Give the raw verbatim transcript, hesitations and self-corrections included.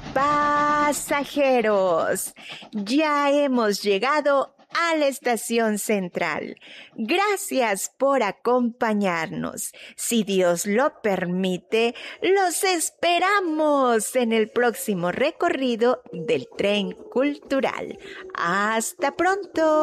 Pasajeros, ya hemos llegado a la estación central. Gracias por acompañarnos. Si Dios lo permite, los esperamos en el próximo recorrido del tren cultural. Hasta pronto.